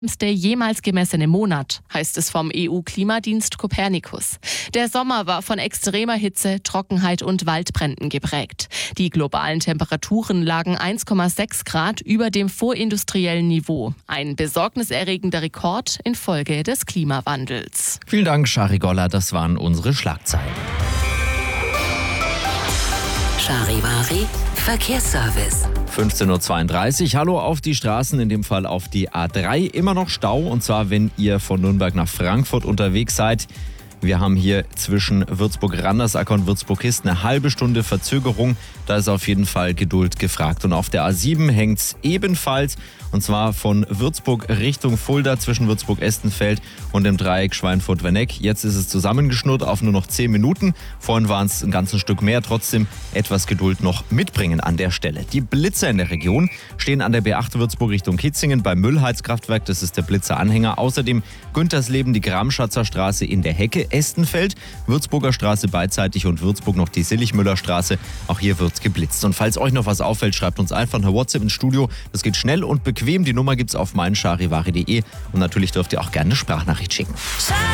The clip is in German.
Der jemals gemessene Monat, heißt es vom EU-Klimadienst Copernicus. Der Sommer war von extremer Hitze, Trockenheit und Waldbränden geprägt. Die globalen Temperaturen lagen 1,6 Grad über dem vorindustriellen Niveau. Ein besorgniserregender Rekord infolge des Klimawandels. Vielen Dank, Shari Goller. Das waren unsere Schlagzeilen. Charivari Verkehrsservice. 15.32 Uhr. Hallo auf die Straßen, in dem Fall auf die A3. Immer noch Stau, und zwar, wenn ihr von Nürnberg nach Frankfurt unterwegs seid. Wir haben hier zwischen Würzburg-Randersacker und Würzburg-Ist eine halbe Stunde Verzögerung. Da ist auf jeden Fall Geduld gefragt. Und auf der A7 hängt es ebenfalls, und zwar von Würzburg Richtung Fulda zwischen Würzburg-Estenfeld und dem Dreieck Schweinfurt-Werneck. Jetzt ist es zusammengeschnurrt auf nur noch 10 Minuten. Vorhin waren es ein ganzes Stück mehr. Trotzdem etwas Geduld noch mitbringen an der Stelle. Die Blitzer in der Region stehen an der B8 Würzburg Richtung Kitzingen beim Müllheizkraftwerk. Das ist der Blitzer-Anhänger. Außerdem Güntersleben, die Gramschatzer Straße in der Hecke, Estenfeld, Würzburger Straße beidseitig und Würzburg noch die Silligmüller-Straße. Auch hier wird's geblitzt. Und falls euch noch was auffällt, schreibt uns einfach eine WhatsApp ins Studio. Das geht schnell und bequem. Die Nummer gibt's auf meincharivari.de und natürlich dürft ihr auch gerne eine Sprachnachricht schicken.